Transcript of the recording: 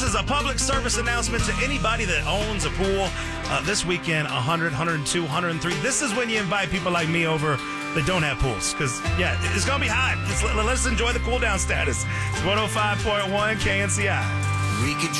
is a public service announcement to anybody that owns a pool. This weekend, 100, 102, 103. This is when you invite people like me over that don't have pools. Because, yeah, it's going to be hot. Let's enjoy the cool down status. It's 105.1 KNCI. We could